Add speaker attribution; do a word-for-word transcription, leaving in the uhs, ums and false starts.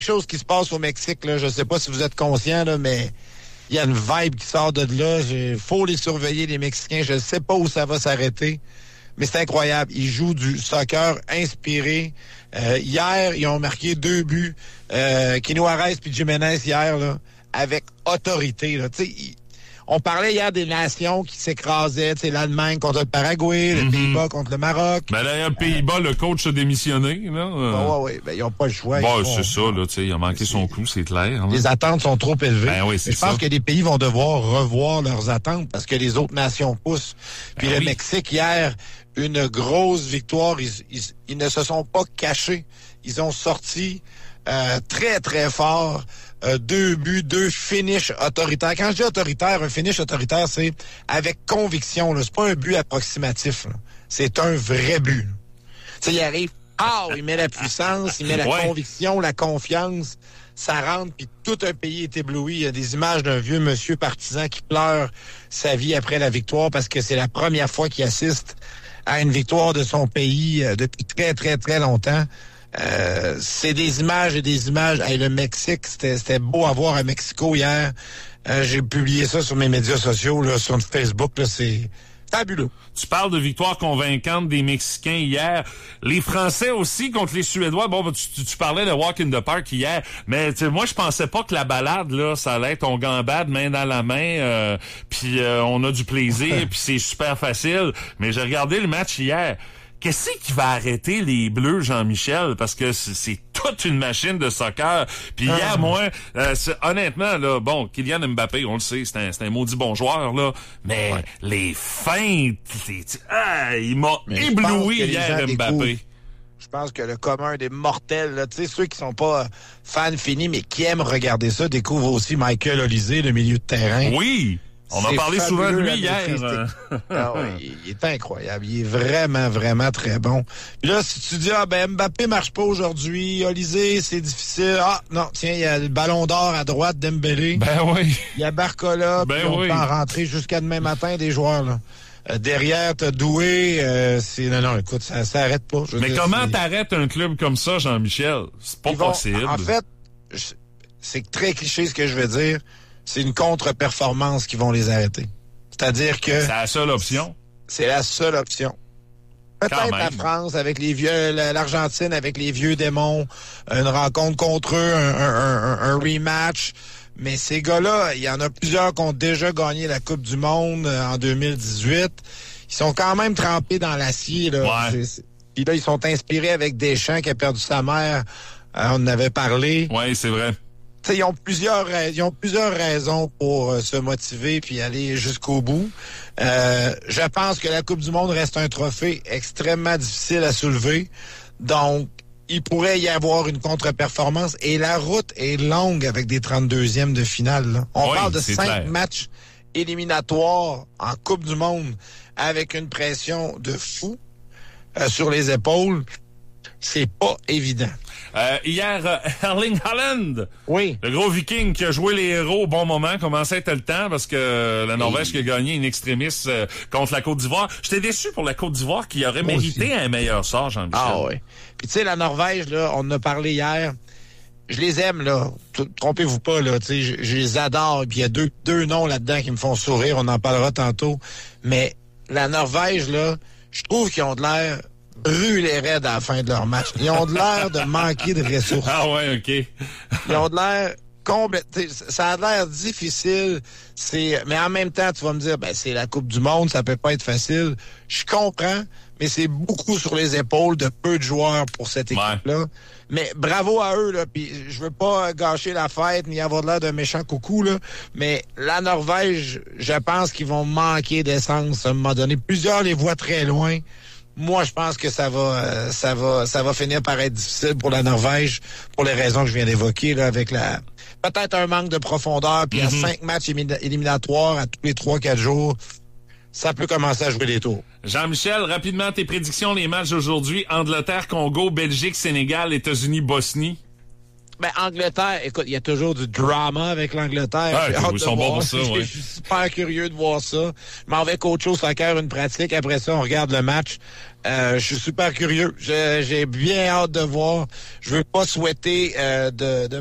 Speaker 1: chose qui se passe au Mexique, là. Je sais pas si vous êtes conscient, là, mais il y a une vibe qui sort de là. Il faut les surveiller, les Mexicains. Je ne sais pas où ça va s'arrêter, mais c'est incroyable. Ils jouent du soccer inspiré. Euh, hier, ils ont marqué deux buts. Euh, Kino Juarez puis Jiménez hier, là, avec autorité. Là. Tu sais, on parlait hier des nations qui s'écrasaient, tu sais, l'Allemagne contre le Paraguay, le mm-hmm. Pays-Bas contre le Maroc.
Speaker 2: Ben là, le Pays-Bas, euh, le coach a démissionné, là. Euh...
Speaker 1: Ben, ouais, ouais, ben, ils n'ont pas le choix.
Speaker 2: Bon,
Speaker 1: font,
Speaker 2: c'est ça, là, tu sais, il a manqué son coup, c'est clair. Hein?
Speaker 1: Les attentes sont trop élevées.
Speaker 2: Ben oui, c'est
Speaker 1: je pense
Speaker 2: ça.
Speaker 1: que les pays vont devoir revoir leurs attentes parce que les autres nations poussent. Puis ben le oui. Mexique, hier, une grosse victoire. Ils, ils, ils ne se sont pas cachés. Ils ont sorti euh, très, très fort. Euh, deux buts, deux finishes autoritaires. Quand je dis autoritaire, un finish autoritaire, c'est avec conviction. Là. C'est pas un but approximatif. Là. C'est un vrai but. Tu sais, il arrive, ah, il met la puissance, il met la ouais. conviction, la confiance. Ça rentre, puis tout un pays est ébloui. Il y a des images d'un vieux monsieur partisan qui pleure sa vie après la victoire parce que c'est la première fois qu'il assiste à une victoire de son pays euh, depuis très, très, très longtemps. Euh, c'est des images et des images. Hey, le Mexique, c'était, c'était beau à voir à Mexico hier. Euh, j'ai publié ça sur mes médias sociaux, là, sur Facebook. Là, c'est fabuleux.
Speaker 2: Tu parles de victoire convaincante des Mexicains hier. Les Français aussi contre les Suédois. Bon, tu, tu, tu parlais de Walk in the Park hier, mais moi, je pensais pas que la balade, là, ça allait être on gambade main dans la main, euh, puis euh, on a du plaisir, puis c'est super facile. Mais j'ai regardé le match hier. Qu'est-ce qui va arrêter les Bleus, Jean-Michel? Parce que c'est, c'est toute une machine de soccer. Puis hier, ah. moi, euh, honnêtement, là, bon, Kylian Mbappé, on le sait, c'est un, c'est un maudit bon joueur, là. Mais ouais. les feintes, les, ah, il m'a mais ébloui hier, Mbappé.
Speaker 1: Je pense que le commun des mortels, là, tu sais, ceux qui sont pas fans finis, mais qui aiment regarder ça, découvrent aussi Michael Olysée, le milieu de terrain.
Speaker 2: Oui! On a parlé souvent de lui hier.
Speaker 1: Ah oui, il est incroyable. Il est vraiment, vraiment très bon. Puis là, si tu dis, ah ben Mbappé marche pas aujourd'hui, Olysée, c'est difficile. Ah non, tiens, il y a le ballon d'or à droite Dembélé.
Speaker 2: Ben oui.
Speaker 1: Il y a Barcola.
Speaker 2: Ben
Speaker 1: puis on
Speaker 2: oui.
Speaker 1: peut en rentrer jusqu'à demain matin des joueurs, là. Euh, derrière, t'as Doué. Euh, c'est... Non, non, écoute, ça s'arrête pas.
Speaker 2: Mais
Speaker 1: dire,
Speaker 2: comment
Speaker 1: c'est...
Speaker 2: t'arrêtes un club comme ça, Jean-Michel? C'est pas
Speaker 1: vont...
Speaker 2: possible.
Speaker 1: En fait, c'est très cliché ce que je veux dire. C'est une contre-performance qui vont les arrêter. C'est-à-dire que...
Speaker 2: C'est la seule option?
Speaker 1: C'est la seule option. Peut-être la France avec les vieux... L'Argentine avec les vieux démons. Une rencontre contre eux, un, un, un, un rematch. Mais ces gars-là, il y en a plusieurs qui ont déjà gagné la Coupe du Monde en deux mille dix-huit. Ils sont quand même trempés dans l'acier. Là.
Speaker 2: Ouais.
Speaker 1: Puis là, ils sont inspirés avec Deschamps qui a perdu sa mère. Euh, on en avait parlé.
Speaker 2: Oui, c'est vrai.
Speaker 1: T'sais, ils ont plusieurs ils ont plusieurs raisons pour euh, se motiver puis aller jusqu'au bout. Euh, je pense que la Coupe du Monde reste un trophée extrêmement difficile à soulever. Donc, il pourrait y avoir une contre-performance et la route est longue avec des trente-deuxièmes de finale. Là. On
Speaker 2: oui,
Speaker 1: parle de cinq
Speaker 2: clair.
Speaker 1: matchs éliminatoires en Coupe du Monde avec une pression de fou euh, sur les épaules. C'est pas évident.
Speaker 2: Euh, hier, euh, Erling Haaland,
Speaker 1: oui.
Speaker 2: le gros viking qui a joué les héros au bon moment, commençait à être le temps parce que la Norvège Et... qui a gagné in extremis euh, contre la Côte d'Ivoire. J'étais déçu pour la Côte d'Ivoire qui aurait Moi mérité aussi. un meilleur sort, Jean-Michel.
Speaker 1: Ah oui. Puis tu sais, la Norvège, là, on en a parlé hier. Je les aime, là. Trompez-vous pas, là. Tu sais, je, je les adore. Puis il y a deux, deux noms là-dedans qui me font sourire. On en parlera tantôt. Mais la Norvège, là, je trouve qu'ils ont de l'air brûlés raides à la fin de leur match. Ils ont de l'air de manquer de ressources.
Speaker 2: Ah ouais, OK.
Speaker 1: Ils ont de l'air complètement... Ça a l'air difficile. C'est, mais en même temps, tu vas me dire, ben c'est la Coupe du Monde, ça peut pas être facile. Je comprends, mais c'est beaucoup sur les épaules de peu de joueurs pour cette équipe-là. Ouais. Mais bravo à eux, là. Puis je veux pas gâcher la fête ni avoir de l'air d'un méchant coucou, là. Mais la Norvège, je pense qu'ils vont manquer d'essence à un moment donné. Plusieurs les voient très loin. Moi, je pense que ça va, euh, ça va, ça va finir par être difficile pour la Norvège pour les raisons que je viens d'évoquer là, avec la peut-être un manque de profondeur, puis mm-hmm. à cinq matchs éliminatoires à tous les trois, quatre jours, ça peut commencer à jouer des tours.
Speaker 2: Jean-Michel, rapidement tes prédictions les matchs d'aujourd'hui: Angleterre, Congo, Belgique, Sénégal, États-Unis, Bosnie.
Speaker 1: Ben, Angleterre, écoute, il y a toujours du drama avec l'Angleterre.
Speaker 2: Ah,
Speaker 1: J'ai hâte
Speaker 2: ils
Speaker 1: de
Speaker 2: sont
Speaker 1: voir.
Speaker 2: bons pour ça, ouais.
Speaker 1: Je suis super curieux de voir ça. Je m'en vais coacher au soccer, une pratique. Après ça, on regarde le match. Euh, je suis super curieux. Je, j'ai bien hâte de voir. Je veux pas souhaiter euh, de, de